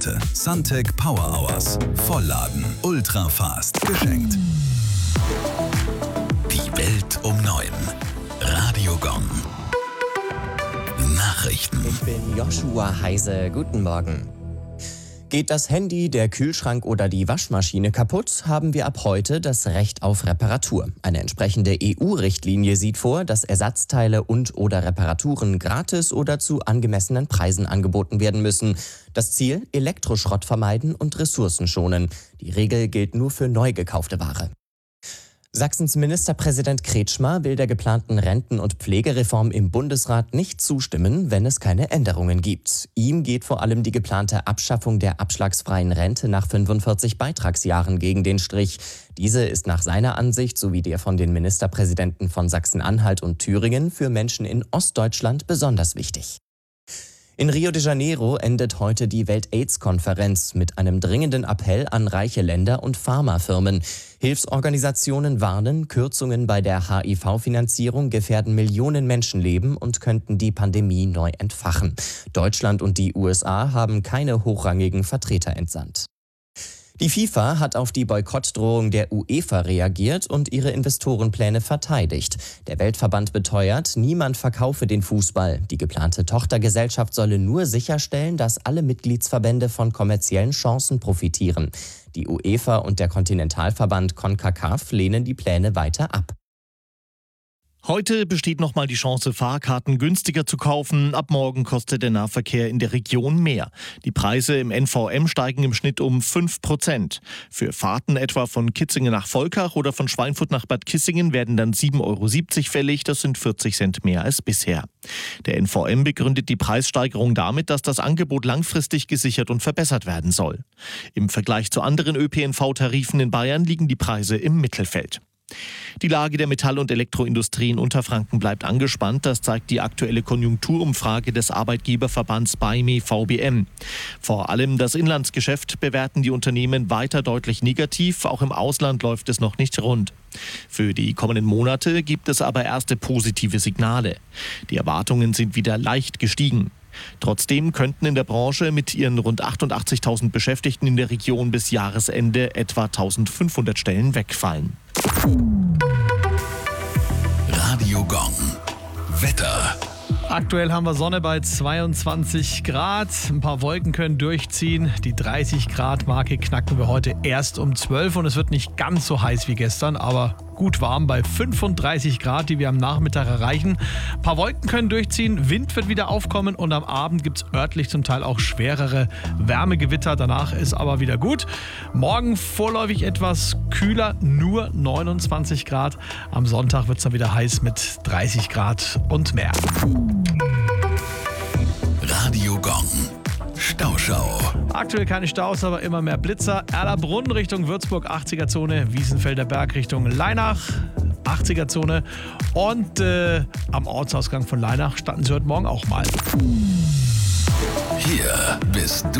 Monate. Suntec Power Hours. Vollladen. Ultrafast. Geschenkt. Die Welt um 9. Radio Gong. Nachrichten. Ich bin Joshua Heise. Guten Morgen. Geht das Handy, der Kühlschrank oder die Waschmaschine kaputt, haben wir ab heute das Recht auf Reparatur. Eine entsprechende EU-Richtlinie sieht vor, dass Ersatzteile und/oder Reparaturen gratis oder zu angemessenen Preisen angeboten werden müssen. Das Ziel: Elektroschrott vermeiden und Ressourcen schonen. Die Regel gilt nur für neu gekaufte Ware. Sachsens Ministerpräsident Kretschmer will der geplanten Renten- und Pflegereform im Bundesrat nicht zustimmen, wenn es keine Änderungen gibt. Ihm geht vor allem die geplante Abschaffung der abschlagsfreien Rente nach 45 Beitragsjahren gegen den Strich. Diese ist nach seiner Ansicht sowie der von den Ministerpräsidenten von Sachsen-Anhalt und Thüringen für Menschen in Ostdeutschland besonders wichtig. In Rio de Janeiro endet heute die Welt-AIDS-Konferenz mit einem dringenden Appell an reiche Länder und Pharmafirmen. Hilfsorganisationen warnen, Kürzungen bei der HIV-Finanzierung gefährden Millionen Menschenleben und könnten die Pandemie neu entfachen. Deutschland und die USA haben keine hochrangigen Vertreter entsandt. Die FIFA hat auf die Boykottdrohung der UEFA reagiert und ihre Investorenpläne verteidigt. Der Weltverband beteuert, niemand verkaufe den Fußball. Die geplante Tochtergesellschaft solle nur sicherstellen, dass alle Mitgliedsverbände von kommerziellen Chancen profitieren. Die UEFA und der Kontinentalverband CONCACAF lehnen die Pläne weiter ab. Heute besteht nochmal die Chance, Fahrkarten günstiger zu kaufen. Ab morgen kostet der Nahverkehr in der Region mehr. Die Preise im NVM steigen im Schnitt um 5%. Für Fahrten etwa von Kitzingen nach Volkach oder von Schweinfurt nach Bad Kissingen werden dann 7,70 € fällig. Das sind 40 Cent mehr als bisher. Der NVM begründet die Preissteigerung damit, dass das Angebot langfristig gesichert und verbessert werden soll. Im Vergleich zu anderen ÖPNV-Tarifen in Bayern liegen die Preise im Mittelfeld. Die Lage der Metall- und Elektroindustrie in Unterfranken bleibt angespannt. Das zeigt die aktuelle Konjunkturumfrage des Arbeitgeberverbands BAIME VBM. Vor allem das Inlandsgeschäft bewerten die Unternehmen weiter deutlich negativ. Auch im Ausland läuft es noch nicht rund. Für die kommenden Monate gibt es aber erste positive Signale. Die Erwartungen sind wieder leicht gestiegen. Trotzdem könnten in der Branche mit ihren rund 88.000 Beschäftigten in der Region bis Jahresende etwa 1.500 Stellen wegfallen. Radio Gong. Wetter. Aktuell haben wir Sonne bei 22 Grad. Ein paar Wolken können durchziehen. Die 30 Grad Marke knacken wir heute erst um 12 und es wird nicht ganz so heiß wie gestern, aber gut warm bei 35 Grad, die wir am Nachmittag erreichen. Ein paar Wolken können durchziehen, Wind wird wieder aufkommen und am Abend gibt es örtlich zum Teil auch schwerere Wärmegewitter. Danach ist aber wieder gut. Morgen vorläufig etwas kühler, nur 29 Grad. Am Sonntag wird es dann wieder heiß mit 30 Grad und mehr. Radio Gong. Stauschau. Aktuell keine Staus, aber immer mehr Blitzer. Erlabrunn Richtung Würzburg, 80er-Zone. Wiesenfelder Berg Richtung Leinach, 80er-Zone. Und am Ortsausgang von Leinach standen sie heute Morgen auch mal. Hier bist du